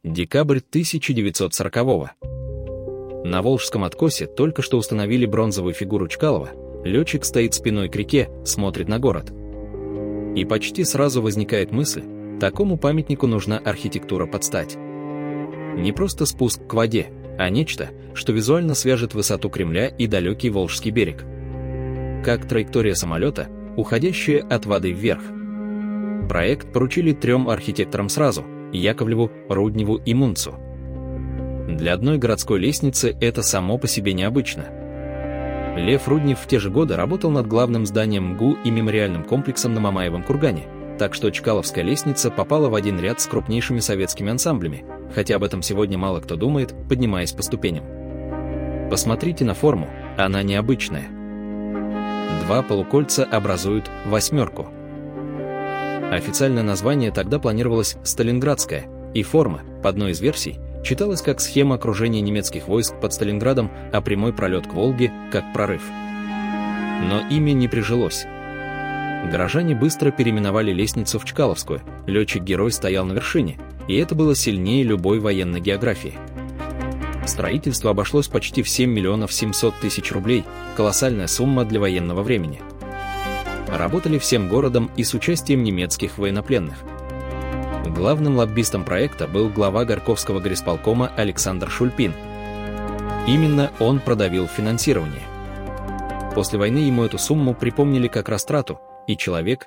Декабрь 1940-го. На Волжском откосе только что установили бронзовую фигуру Чкалова. Летчик стоит спиной к реке, смотрит на город. И почти сразу возникает мысль, такому памятнику нужна архитектура под стать. Не просто спуск к воде, а нечто, что визуально свяжет высоту Кремля и далекий Волжский берег. Как траектория самолета, уходящая от воды вверх. Проект поручили 3 архитекторам сразу – Яковлеву, Рудневу и Мунцу. Для одной городской лестницы это само по себе необычно. Лев Руднев в те же годы работал над главным зданием МГУ и мемориальным комплексом на Мамаевом кургане, так что Чкаловская лестница попала в один ряд с крупнейшими советскими ансамблями, хотя об этом сегодня мало кто думает, поднимаясь по ступеням. Посмотрите на форму, она необычная. 2 полукольца образуют восьмерку. Официальное название тогда планировалось «Сталинградская», и форма, по одной из версий, читалась как схема окружения немецких войск под Сталинградом, а прямой пролет к Волге – как прорыв. Но имя не прижилось. Горожане быстро переименовали лестницу в Чкаловскую, летчик-герой стоял на вершине, и это было сильнее любой военной географии. Строительство обошлось почти в 7 миллионов 700 тысяч рублей, колоссальная сумма для военного времени. Работали всем городом и с участием немецких военнопленных. Главным лоббистом проекта был глава Горьковского горисполкома Александр Шульпин. Именно он продавил финансирование. После войны ему эту сумму припомнили как растрату, и человек,